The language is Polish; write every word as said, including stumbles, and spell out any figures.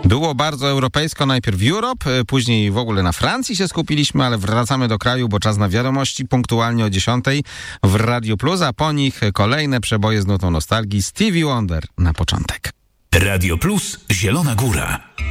Było bardzo europejsko, najpierw Europe, później w ogóle na Francji się skupiliśmy, ale wracamy do kraju, bo czas na wiadomości punktualnie o dziesiątej w Radio Plus, a po nich kolejne przeboje z nutą nostalgii. Stevie Wonder na początek. Radio Plus Zielona Góra.